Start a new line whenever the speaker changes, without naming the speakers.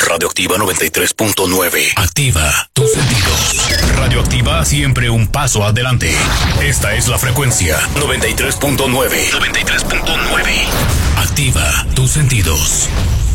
Radioactiva 93.9. Activa tus sentidos. Radioactiva, siempre un paso adelante. Esta es la frecuencia 93.9. 93.9. Activa tus sentidos.